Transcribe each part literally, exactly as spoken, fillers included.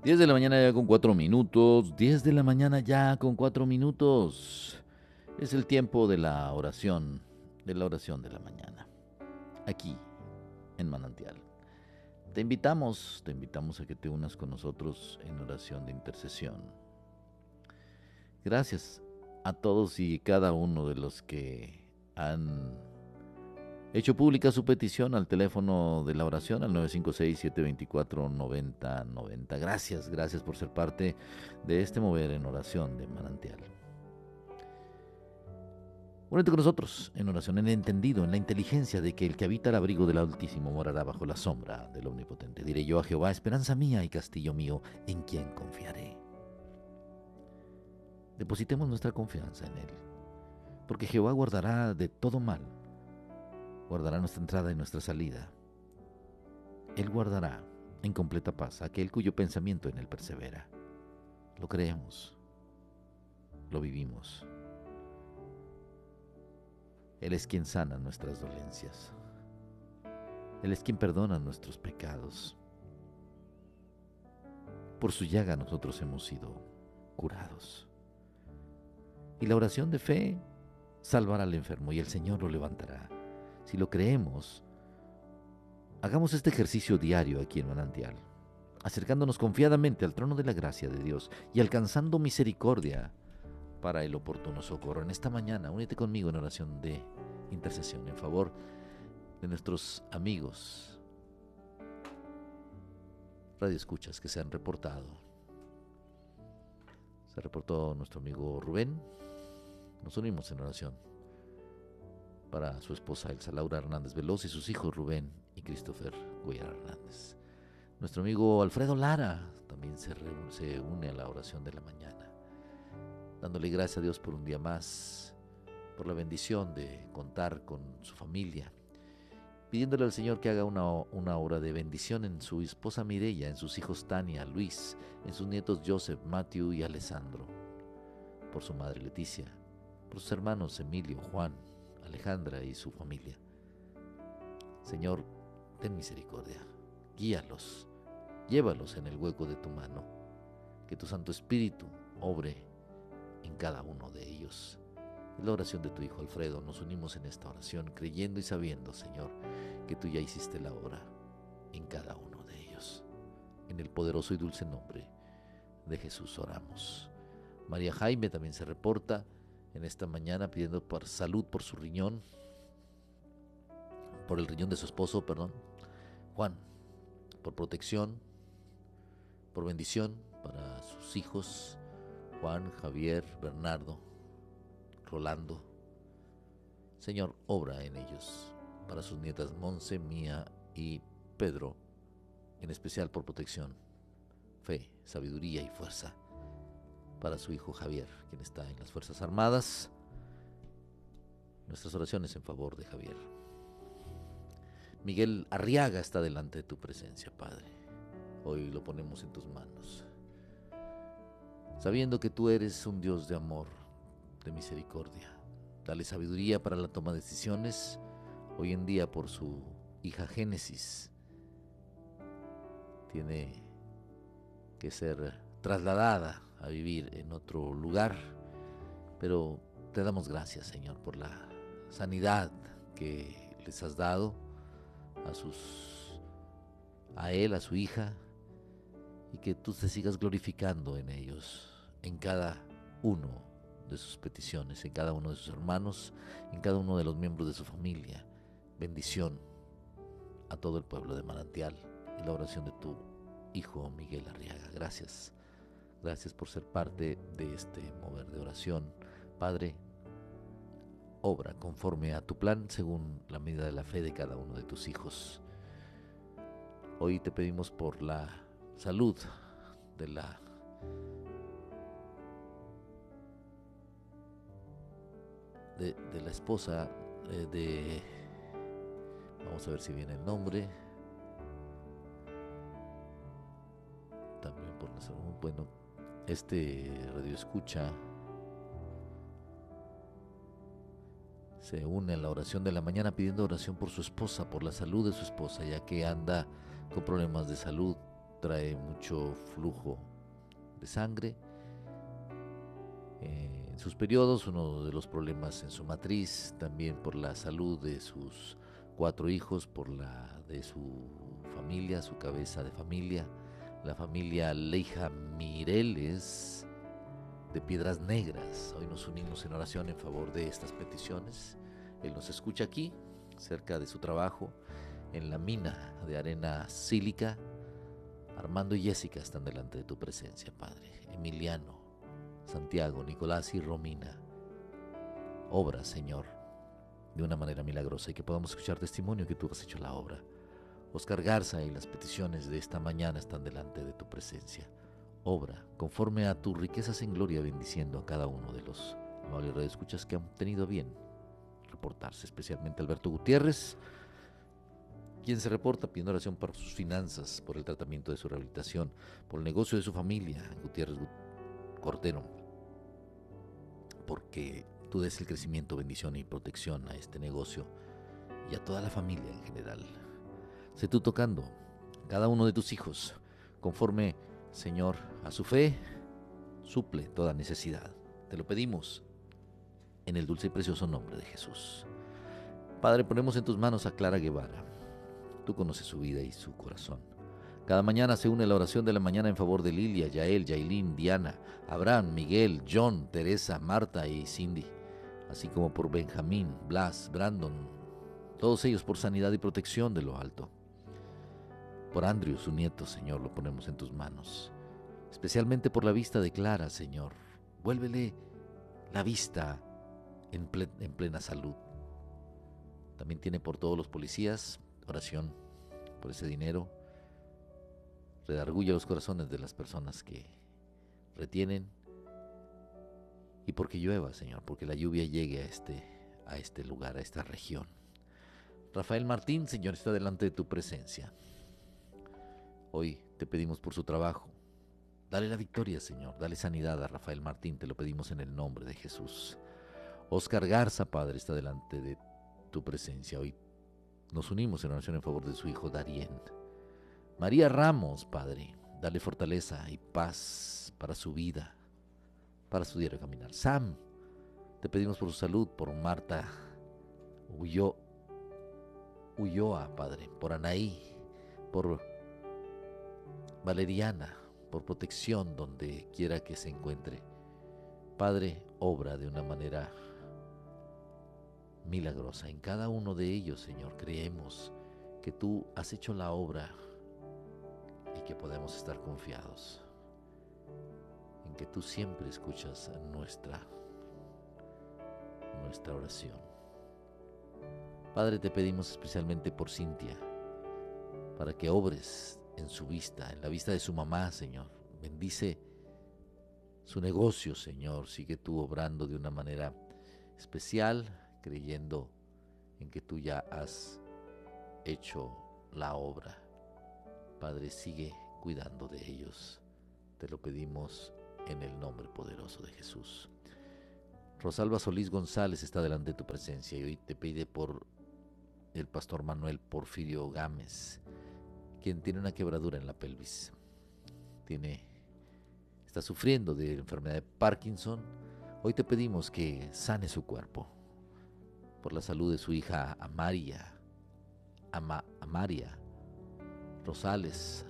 diez de la mañana ya con cuatro minutos. diez de la mañana ya con cuatro minutos. Es el tiempo de la oración, de la oración de la mañana. Aquí, en Manantial. Te invitamos, te invitamos a que te unas con nosotros en oración de intercesión. Gracias a todos y cada uno de los que han hecho pública su petición al teléfono de la oración al nueve cinco seis, siete dos cuatro, nueve cero nueve cero. Gracias, gracias por ser parte de este mover en oración de Manantial. Únete con nosotros en oración, en el entendido, en la inteligencia de que el que habita el abrigo del Altísimo morará bajo la sombra del Omnipotente. Diré yo a Jehová, esperanza mía y castillo mío, en quien confiaré. Depositemos nuestra confianza en Él, porque Jehová guardará de todo mal, guardará nuestra entrada y nuestra salida. Él guardará en completa paz a aquel cuyo pensamiento en Él persevera. Lo creemos, lo vivimos. Él es quien sana nuestras dolencias. Él es quien perdona nuestros pecados. Por su llaga nosotros hemos sido curados. Y la oración de fe salvará al enfermo y el Señor lo levantará. Si lo creemos, hagamos este ejercicio diario aquí en Manantial, acercándonos confiadamente al trono de la gracia de Dios y alcanzando misericordia para el oportuno socorro. En esta mañana, únete conmigo en oración de intercesión en favor de nuestros amigos radioescuchas que se han reportado. Se reportó nuestro amigo Rubén. Nos unimos en oración para su esposa Elsa Laura Hernández Veloz y sus hijos Rubén y Christopher Cuellar Hernández. Nuestro amigo Alfredo Lara también se, reúne, se une a la oración de la mañana, dándole gracias a Dios por un día más, por la bendición de contar con su familia, pidiéndole al Señor que haga una, una obra de bendición en su esposa Mireya, en sus hijos Tania, Luis, en sus nietos Joseph, Matthew y Alessandro, por su madre Leticia, por sus hermanos Emilio, Juan, Alejandra y su familia. Señor, ten misericordia, guíalos, llévalos en el hueco de tu mano, que tu Santo Espíritu obre en cada uno de ellos. Es la oración de tu Hijo Alfredo. Nos unimos en esta oración creyendo y sabiendo, Señor, que tú ya hiciste la obra en cada uno de ellos. En el poderoso y dulce nombre de Jesús oramos. María Jaime también se reporta en esta mañana pidiendo por salud por su riñón, por el riñón de su esposo, perdón. Juan, por protección, por bendición para sus hijos, Juan, Javier, Bernardo, Rolando. Señor, obra en ellos, para sus nietas Monse, Mía y Pedro, en especial por protección, fe, sabiduría y fuerza para su hijo Javier, quien está en las Fuerzas Armadas. Nuestras oraciones en favor de Javier. Miguel Arriaga está delante de tu presencia, Padre. Hoy lo ponemos en tus manos, sabiendo que tú eres un Dios de amor, de misericordia. Dale sabiduría para la toma de decisiones. Hoy en día, por su hija Génesis, tiene que ser trasladada a vivir en otro lugar, pero te damos gracias, Señor, por la sanidad que les has dado a sus a él, a su hija, y que tú te sigas glorificando en ellos, en cada uno de sus peticiones, en cada uno de sus hermanos, en cada uno de los miembros de su familia. Bendición a todo el pueblo de Manantial y la oración de tu hijo Miguel Arriaga. Gracias, gracias por ser parte de este mover de oración. Padre, obra conforme a tu plan, según la medida de la fe de cada uno de tus hijos. Hoy te pedimos por la salud de la de, de la esposa eh, de, vamos a ver si viene el nombre, también por la salud. Bueno, este radio escucha se une a la oración de la mañana pidiendo oración por su esposa, por la salud de su esposa, ya que anda con problemas de salud trae mucho flujo de sangre. Eh, en sus periodos, uno de los problemas en su matriz, también por la salud de sus cuatro hijos, por la de su familia, su cabeza de familia, la familia Leija Mireles de Piedras Negras. Hoy nos unimos en oración en favor de estas peticiones. Él nos escucha aquí, cerca de su trabajo, en la mina de arena sílica. Armando y Jessica están delante de tu presencia, Padre. Emiliano, Santiago, Nicolás y Romina. Obra, Señor, de una manera milagrosa y que podamos escuchar testimonio que tú has hecho la obra. Oscar Garza y las peticiones de esta mañana están delante de tu presencia. Obra conforme a tus riquezas en gloria, bendiciendo a cada uno de los amables radioescuchas que han tenido bien reportarse, especialmente Alberto Gutiérrez, quien se reporta pidiendo oración por sus finanzas, por el tratamiento de su rehabilitación, por el negocio de su familia, Gutiérrez Cordero, porque tú des el crecimiento, bendición y protección a este negocio y a toda la familia en general. Sé tú tocando cada uno de tus hijos, conforme, Señor, a su fe, suple toda necesidad. Te lo pedimos en el dulce y precioso nombre de Jesús. Padre, ponemos en tus manos a Clara Guevara. Tú conoces su vida y su corazón. Cada mañana se une la oración de la mañana en favor de Lilia, Yael, Yailin, Diana, Abraham, Miguel, John, Teresa, Marta y Cindy, así como por Benjamín, Blas, Brandon, todos ellos por sanidad y protección de lo alto. Por Andrew, su nieto, Señor, lo ponemos en tus manos, especialmente por la vista de Clara, Señor. Vuélvele la vista en, ple- en plena salud. También tiene por todos los policías oración por ese dinero. Redarguye los corazones de las personas que retienen, y porque llueva, Señor, porque la lluvia llegue a este, a este lugar, a esta región. Rafael Martín, Señor, está delante de tu presencia. Hoy te pedimos por su trabajo. Dale la victoria, Señor. Dale sanidad a Rafael Martín. Te lo pedimos en el nombre de Jesús. Oscar Garza, Padre, está delante de tu presencia. Hoy nos unimos en oración en favor de su hijo Darien. María Ramos, Padre, dale fortaleza y paz para su vida, para su diario caminar. Sam, te pedimos por su salud, por Marta Ullo, Ulloa, Padre, por Anaí, por Valeriana, por protección donde quiera que se encuentre. Padre, obra de una manera milagrosa en cada uno de ellos, Señor. Creemos que tú has hecho la obra y que podemos estar confiados en que tú siempre escuchas nuestra, nuestra oración. Padre, te pedimos especialmente por Cintia, para que obres en su vista, en la vista de su mamá, Señor. Bendice su negocio, Señor. Sigue tú obrando de una manera especial, creyendo en que tú ya has hecho la obra. Padre, sigue cuidando de ellos. Te lo pedimos en el nombre poderoso de Jesús. Rosalba Solís González está delante de tu presencia y hoy te pide por el pastor Manuel Porfirio Gámez, quien tiene una quebradura en la pelvis. Tiene, está sufriendo de enfermedad de Parkinson. Hoy te pedimos que sane su cuerpo. Por la salud de su hija Amaria, Ama, Amaria Rosales.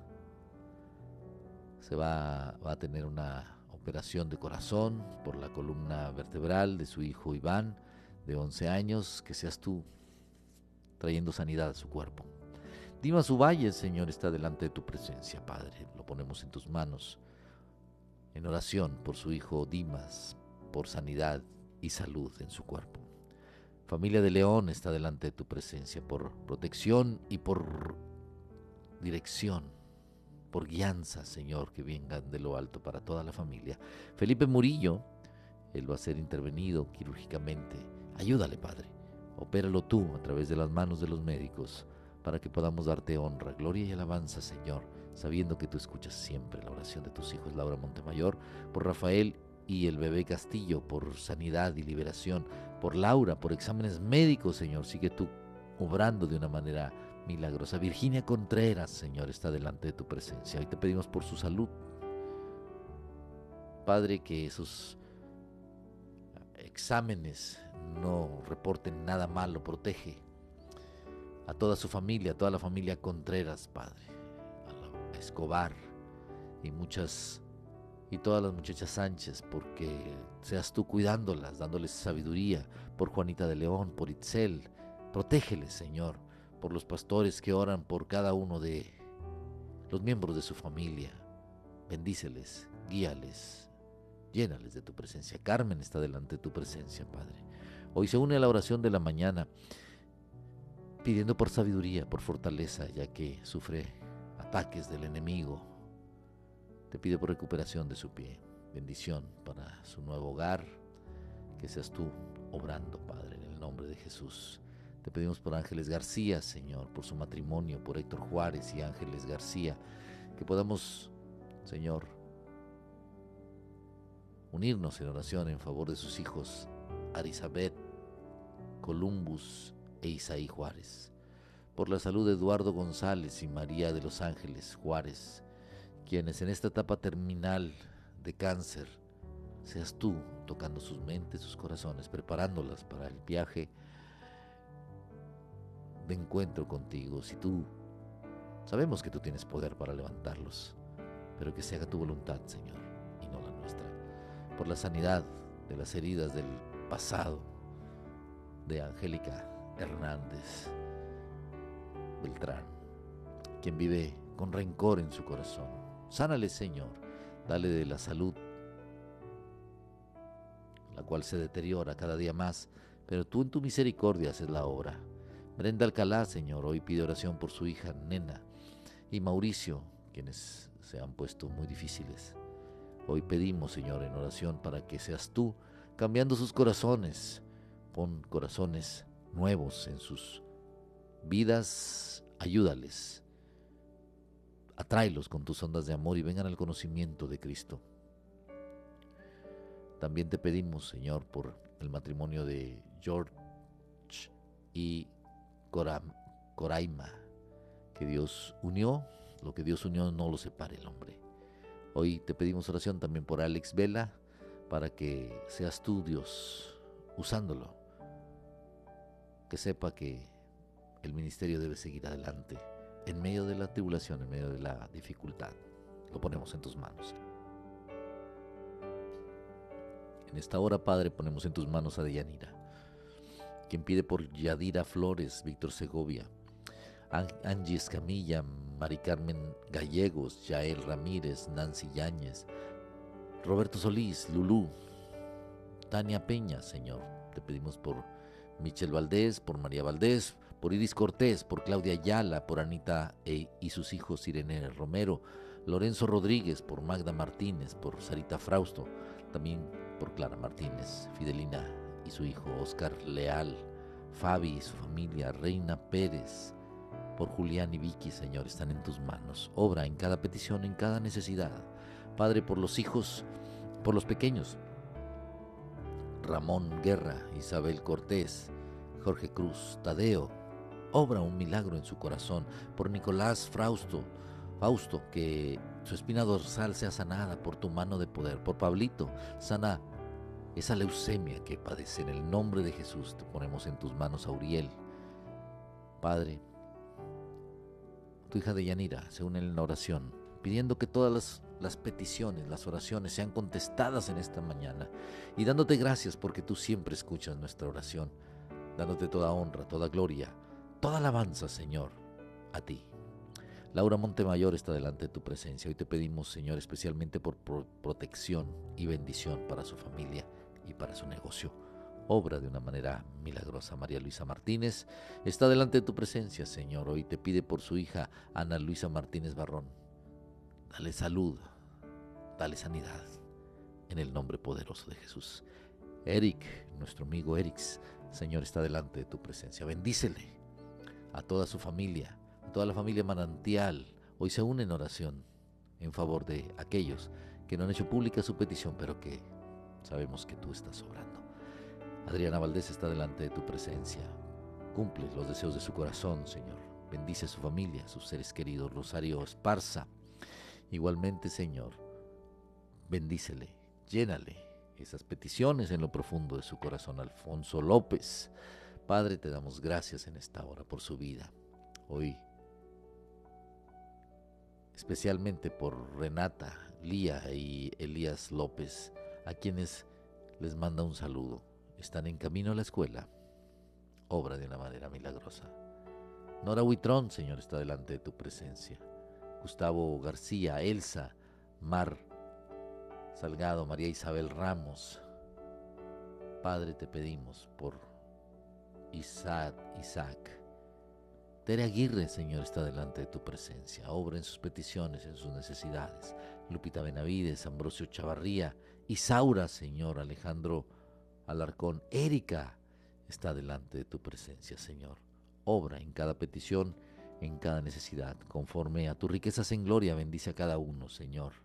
Se va, va a tener una operación de corazón por la columna vertebral de su hijo Iván, de once años. Que seas tú trayendo sanidad a su cuerpo. Dimas Uvalle, Señor, está delante de tu presencia, Padre. Lo ponemos en tus manos en oración por su hijo Dimas, por sanidad y salud en su cuerpo. Familia de León está delante de tu presencia por protección y por dirección, por guianza, Señor, que vengan de lo alto para toda la familia. Felipe Murillo, él va a ser intervenido quirúrgicamente. Ayúdale, Padre. Opéralo tú a través de las manos de los médicos para que podamos darte honra, gloria y alabanza, Señor, sabiendo que tú escuchas siempre la oración de tus hijos. Laura Montemayor, por Rafael y el bebé Castillo, por sanidad y liberación, por Laura, por exámenes médicos, Señor. Sigue tú obrando de una manera milagrosa. Virginia Contreras, Señor, está delante de tu presencia. Hoy te pedimos por su salud. Padre, que esos exámenes no reporten nada malo. Protege a toda su familia, a toda la familia Contreras, Padre, a Escobar y muchas y todas las muchachas Sánchez, porque seas tú cuidándolas, dándoles sabiduría, por Juanita de León, por Itzel. Protégeles, Señor, por los pastores que oran por cada uno de los miembros de su familia. Bendíceles, guíales, llénales de tu presencia. Carmen está delante de tu presencia, Padre. Hoy se une a la oración de la mañana, pidiendo por sabiduría, por fortaleza, ya que sufre ataques del enemigo. Te pide por recuperación de su pie, bendición para su nuevo hogar, que seas tú obrando, Padre, en el nombre de Jesús. Te pedimos por Ángeles García, Señor, por su matrimonio, por Héctor Juárez y Ángeles García, que podamos, Señor, unirnos en oración en favor de sus hijos, Arizabeth, Columbus e Isaí Juárez, por la salud de Eduardo González y María de los Ángeles Juárez, quienes en esta etapa terminal de cáncer, seas tú tocando sus mentes, sus corazones, preparándolas para el viaje de encuentro contigo. Si tú, sabemos que tú tienes poder para levantarlos, pero que se haga tu voluntad, Señor, y no la nuestra. Por la sanidad de las heridas del pasado de Angélica Hernández Beltrán, quien vive con rencor en su corazón. Sánale, Señor, dale de la salud, la cual se deteriora cada día más, pero tú en tu misericordia haces la obra. Brenda Alcalá, Señor, hoy pide oración por su hija Nena y Mauricio, quienes se han puesto muy difíciles. Hoy pedimos, Señor, en oración para que seas tú cambiando sus corazones. Pon corazones nuevos en sus vidas, ayúdales. Atráelos con tus ondas de amor y vengan al conocimiento de Cristo. También te pedimos, Señor, por el matrimonio de George y Coram, Coraima, que Dios unió, lo que Dios unió no lo separe el hombre. Hoy te pedimos oración también por Alex Vela, para que seas tú, Dios, usándolo, que sepa que el ministerio debe seguir adelante, en medio de la tribulación, en medio de la dificultad. Lo ponemos en tus manos. En esta hora, Padre, ponemos en tus manos a Deyanira, quien pide por Yadira Flores, Víctor Segovia, Angie Escamilla, Mari Carmen Gallegos, Yael Ramírez, Nancy Yáñez, Roberto Solís, Lulú, Tania Peña, Señor. Te pedimos por Michelle Valdés, por María Valdés, por Iris Cortés, por Claudia Ayala, por Anita e, y sus hijos Irene Romero, Lorenzo Rodríguez, por Magda Martínez, por Sarita Frausto, también por Clara Martínez, Fidelina y su hijo Oscar Leal, Fabi y su familia, Reina Pérez, por Julián y Vicky, Señor, están en tus manos. Obra en cada petición, en cada necesidad. Padre, por los hijos, por los pequeños, Ramón Guerra, Isabel Cortés, Jorge Cruz, Tadeo, obra un milagro en su corazón. Por Nicolás Frausto, Fausto, que su espina dorsal sea sanada por tu mano de poder. Por Pablito, sana esa leucemia que padece. En el nombre de Jesús te ponemos en tus manos a Uriel. Padre, tu hija Deyanira se une en la oración, pidiendo que todas las, las peticiones, las oraciones sean contestadas en esta mañana, y dándote gracias porque tú siempre escuchas nuestra oración, dándote toda honra, toda gloria, toda alabanza, Señor, a ti. Laura Montemayor está delante de tu presencia. Hoy te pedimos, Señor, especialmente por pro- protección y bendición para su familia y para su negocio. Obra de una manera milagrosa. María Luisa Martínez está delante de tu presencia, Señor. Hoy te pide por su hija Ana Luisa Martínez Barrón. Dale salud, dale sanidad, en el nombre poderoso de Jesús. Eric, nuestro amigo Eric, Señor, está delante de tu presencia. Bendícele a toda su familia, a toda la familia Manantial. Hoy se une en oración en favor de aquellos que no han hecho pública su petición, pero que sabemos que tú estás obrando. Adriana Valdés está delante de tu presencia. Cumple los deseos de su corazón, Señor. bendice a su familia, a sus seres queridos. Rosario Esparza, igualmente, Señor, bendícele, llénale esas peticiones en lo profundo de su corazón. Alfonso López, Padre, te damos gracias en esta hora por su vida. Hoy, especialmente por Renata, Lía y Elías López, a quienes les manda un saludo. Están en camino a la escuela. Obra de una manera milagrosa. Nora Huitrón, Señor, está delante de tu presencia. Gustavo García, Elsa, Mar Salgado, María Isabel Ramos. Padre, te pedimos por Isaac, Isaac. Tere Aguirre, Señor, está delante de tu presencia. Obra en sus peticiones, en sus necesidades. Lupita Benavides, Ambrosio Chavarría, Isaura, Señor, Alejandro Alarcón. Erika está delante de tu presencia, Señor. Obra en cada petición, en cada necesidad. Conforme a tus riquezas en gloria, bendice a cada uno, Señor.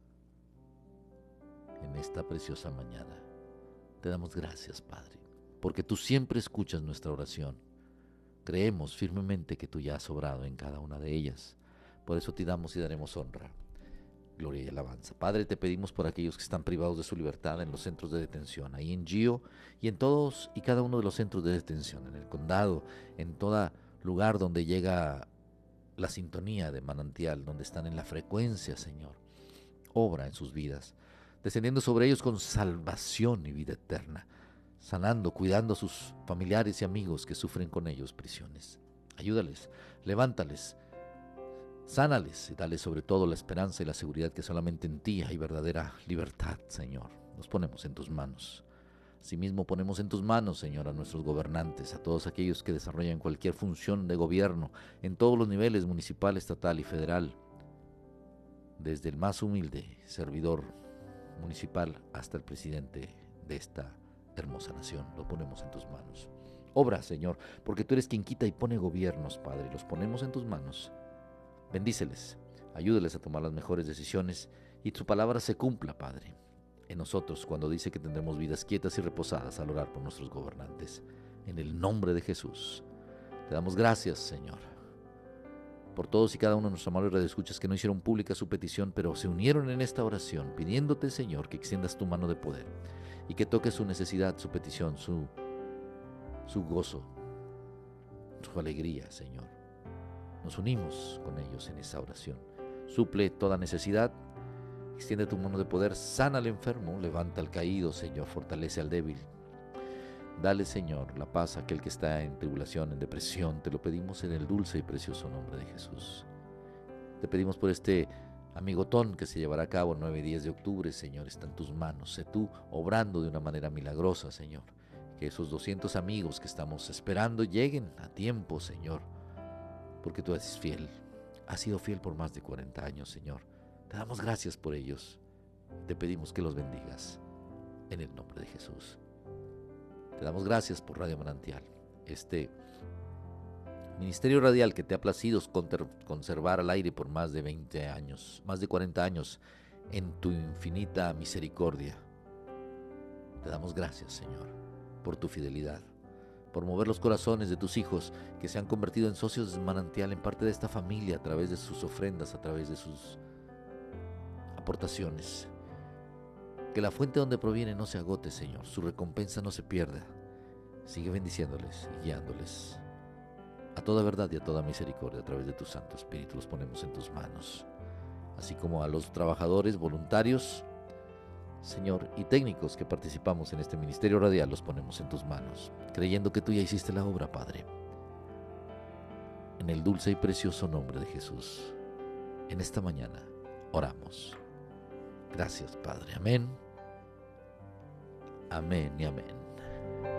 En esta preciosa mañana te damos gracias, Padre, porque tú siempre escuchas nuestra oración. Creemos firmemente que tú ya has obrado en cada una de ellas. Por eso te damos y daremos honra, gloria y alabanza. Padre, te pedimos por aquellos que están privados de su libertad en los centros de detención, ahí en Gio y en todos y cada uno de los centros de detención, en el condado, en todo lugar donde llega la sintonía de Manantial, donde están en la frecuencia, Señor. Obra en sus vidas, descendiendo sobre ellos con salvación y vida eterna, sanando, cuidando a sus familiares y amigos que sufren con ellos prisiones. Ayúdales, levántales, sánales y dale sobre todo la esperanza y la seguridad que solamente en ti hay verdadera libertad, Señor. Nos ponemos en tus manos. Asimismo ponemos en tus manos, Señor, a nuestros gobernantes, a todos aquellos que desarrollan cualquier función de gobierno en todos los niveles, municipal, estatal y federal, desde el más humilde servidor municipal hasta el presidente de esta hermosa nación. Lo ponemos en tus manos. Obra, Señor, porque tú eres quien quita y pone gobiernos, Padre. Los ponemos en tus manos. Bendíceles, ayúdales a tomar las mejores decisiones y tu palabra se cumpla, Padre, en nosotros cuando dice que tendremos vidas quietas y reposadas al orar por nuestros gobernantes. En el nombre de Jesús, te damos gracias, Señor, por todos y cada uno de nuestros amables radioescuchas que no hicieron pública su petición, pero se unieron en esta oración, pidiéndote, Señor, que extiendas tu mano de poder y que toques su necesidad, su petición, su, su gozo, su alegría, Señor. Nos unimos con ellos en esa oración. Suple toda necesidad, extiende tu mano de poder, sana al enfermo, levanta al caído, Señor, fortalece al débil. Dale, Señor, la paz a aquel que está en tribulación, en depresión. Te lo pedimos en el dulce y precioso nombre de Jesús. Te pedimos por este amigotón que se llevará a cabo el nueve y diez de octubre, Señor, está en tus manos. Sé tú obrando de una manera milagrosa, Señor. Que esos doscientos amigos que estamos esperando lleguen a tiempo, Señor, porque tú eres fiel. Has sido fiel por más de cuarenta años, Señor. Te damos gracias por ellos. Te pedimos que los bendigas en el nombre de Jesús. Te damos gracias por Radio Manantial, este ministerio radial que te ha placido conservar al aire por más de veinte años, más de cuarenta años, en tu infinita misericordia. Te damos gracias, Señor, por tu fidelidad, por mover los corazones de tus hijos que se han convertido en socios de Manantial, en parte de esta familia, a través de sus ofrendas, a través de sus aportaciones. Que la fuente donde proviene no se agote, Señor, su recompensa no se pierda. Sigue bendiciéndoles y guiándoles a toda verdad y a toda misericordia a través de tu Santo Espíritu. Los ponemos en tus manos, así como a los trabajadores, voluntarios, Señor, y técnicos que participamos en este ministerio radial. Los ponemos en tus manos, creyendo que tú ya hiciste la obra, Padre. En el dulce y precioso nombre de Jesús, en esta mañana oramos. Gracias, Padre. Amén. Amén y amén.